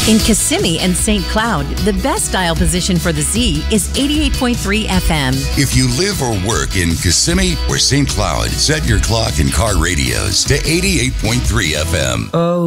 In Kissimmee and St. Cloud, the best dial position for the Z is 88.3 FM. If you live or work in Kissimmee or St. Cloud, set your clock and car radios to 88.3 FM. Oh.